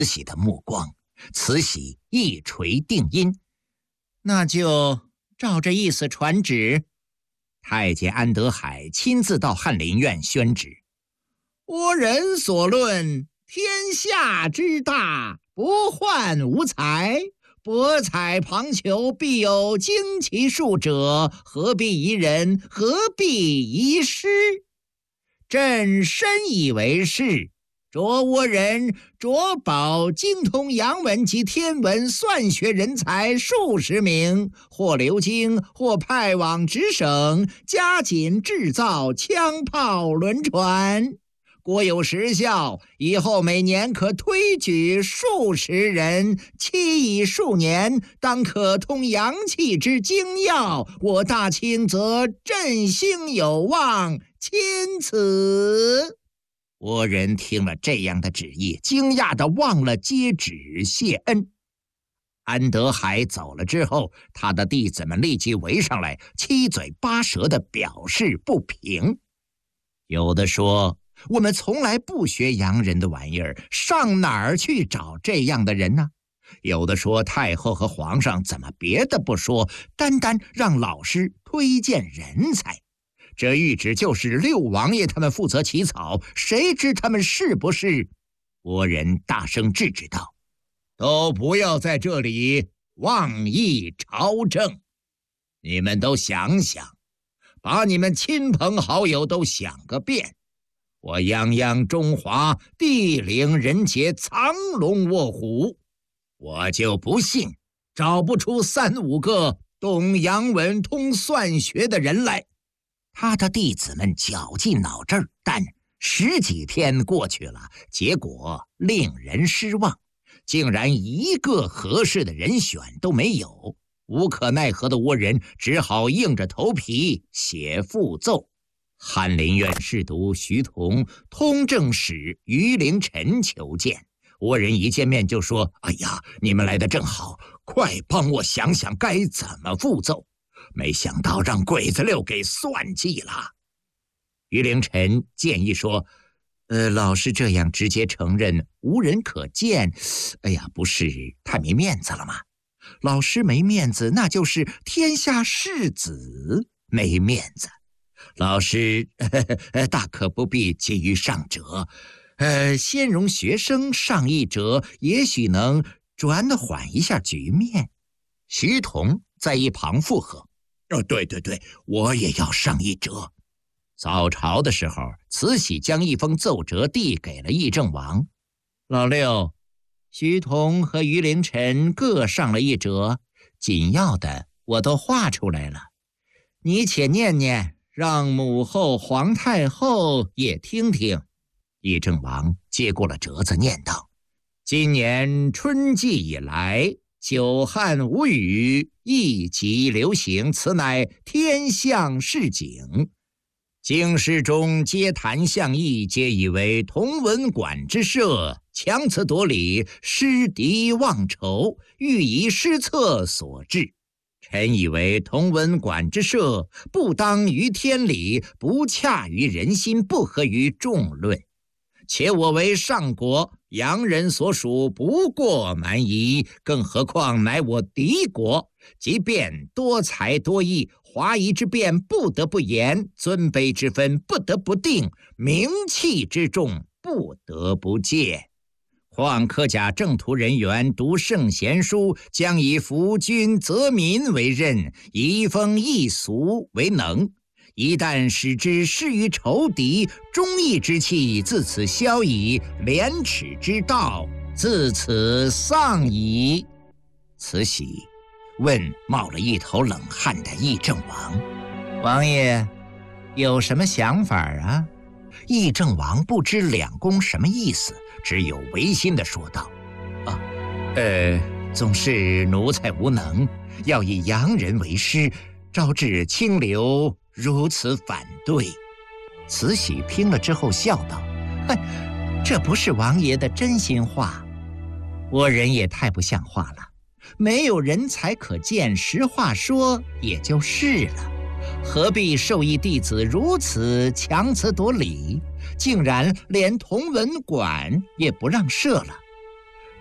慈禧的目光。慈禧一锤定音：“那就照这意思传旨。”太监安德海亲自到翰林院宣旨：“倭人所论，天下之大，不患无才。博采旁求，必有精其数者，何必疑人？何必疑师？朕深以为是。着倭人卓宝精通洋文及天文算学人才数十名，或留京，或派往直省，加紧制造枪炮轮船。国有实效，以后每年可推举数十人，期以数年，当可通阳气之精要。我大清则振兴有望，钦此。”倭人听了这样的旨意，惊讶地忘了接旨谢恩。安德海走了之后，他的弟子们立即围上来，七嘴八舌地表示不平。有的说：“我们从来不学洋人的玩意儿，上哪儿去找这样的人呢？”有的说：“太后和皇上怎么别的不说，单单让老师推荐人才？这谕旨就是六王爷他们负责起草，谁知他们是不是？”倭人大声制止道：“都不要在这里妄议朝政，你们都想想，把你们亲朋好友都想个遍。我泱泱中华，地灵人杰，藏龙卧虎，我就不信找不出3、5个懂洋文通算学的人来。”他的弟子们绞尽脑汁，但10几天过去了，结果令人失望，竟然一个合适的人选都没有。无可奈何的倭人只好硬着头皮写复奏。翰林院侍读徐同、通政使于凌晨求见。倭人一见面就说：“哎呀，你们来得正好，快帮我想想该怎么复奏。没想到让鬼子六给算计了。”于凌晨建议说：“老师这样直接承认无人可见，哎呀，不是太没面子了吗？老师没面子，那就是天下士子没面子。老师大可不必急于上折，先容学生上一折，也许能转缓一下局面。”徐同在一旁附和：“对，我也要上一折。”早朝的时候，慈禧将一封奏折递给了议政王。老六，徐同和于凌晨各上了一折，紧要的我都画出来了，你且念念，让母后、皇太后也听听。议政王接过了折子，念道：“今年春季以来，久旱无雨，疫疾流行，此乃天象示警。京师中皆谈相议，皆以为同文馆之设强词夺理，失敌忘仇，欲以失策所致。臣以为同文馆之设不当于天理，不洽于人心，不合于众论。且我为上国，洋人所属不过蛮夷，更何况乃我敌国。即便多才多艺，华夷之辩不得不言，尊卑之分不得不定，名气之重不得不戒。况科甲正途人员读圣贤书，将以服君择民为任，移风易俗为能。一旦使之失于仇敌，忠义之气自此消矣，廉耻之道自此丧矣。”慈禧问冒了一头冷汗的议政王：“王爷有什么想法啊？”议政王不知两宫什么意思，只有违心地说道：“总是奴才无能，要以洋人为师，招致清流如此反对。”慈禧听了之后笑道：“这不是王爷的真心话。倭人也太不像话了，没有人才可见，实话说也就是了，何必授意弟子如此强词夺理，竟然连同文馆也不让设了？